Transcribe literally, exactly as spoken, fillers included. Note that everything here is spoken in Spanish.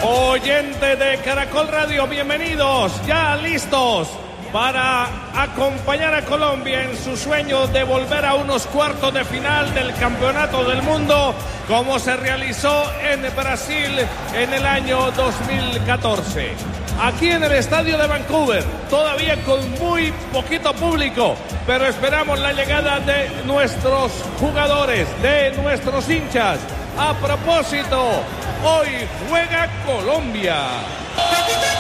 Oyentes de Caracol Radio, bienvenidos, ya listos para acompañar a Colombia en su sueño de volver a unos cuartos de final del Campeonato del Mundo, como se realizó en Brasil en el año dos mil catorce. Aquí en el estadio de Vancouver, todavía con muy poquito público, pero esperamos la llegada de nuestros jugadores, de nuestros hinchas. A propósito, hoy juega Colombia.